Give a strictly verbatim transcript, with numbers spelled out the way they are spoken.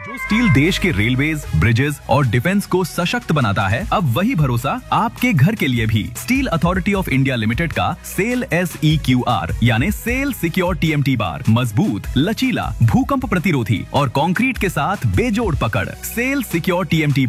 जो स्टील देश के रेलवेज, ब्रिजेस और डिफेंस को सशक्त बनाता है, अब वही भरोसा आपके घर के लिए भी। Steel authority of India limited का cell S E Q R यानी cell secure T M T bar मजबूत, लचीला, भूकंप प्रतिरोधी और कंक्रीट के साथ बेजोड़ पकड़। Cell secure T M T